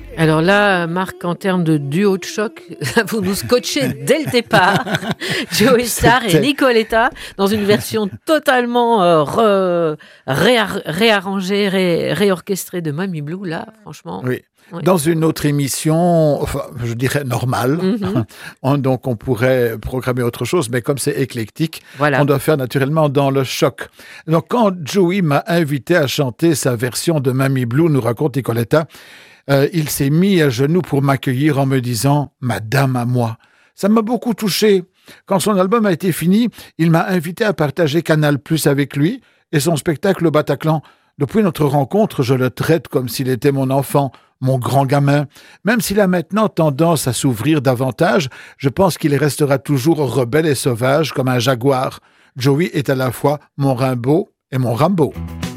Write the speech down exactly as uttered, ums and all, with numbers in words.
Alors là, Marc, en termes de duo de choc, vous nous scotchez dès le départ. Joey Starr et Nicoletta, dans une version totalement euh, re- réar- réarrangée, ré- réorchestrée de Mamie Blue. Là, franchement... Oui. Oui. Dans une autre émission, enfin, je dirais normale, Mm-hmm. on, donc on pourrait programmer autre chose, mais comme c'est éclectique, Voilà. on doit faire naturellement dans le choc. Donc quand Joey m'a invité à chanter sa version de Mamie Blue, nous raconte Nicoletta, euh, il s'est mis à genoux pour m'accueillir en me disant « Madame à moi ». Ça m'a beaucoup touché. Quand son album a été fini, il m'a invité à partager Canal plus avec lui et son spectacle au Bataclan. Depuis notre rencontre, je le traite comme s'il était mon enfant, mon grand gamin. Même s'il a maintenant tendance à s'ouvrir davantage, je pense qu'il restera toujours rebelle et sauvage comme un jaguar. Joey est à la fois mon Rimbaud et mon Rambo.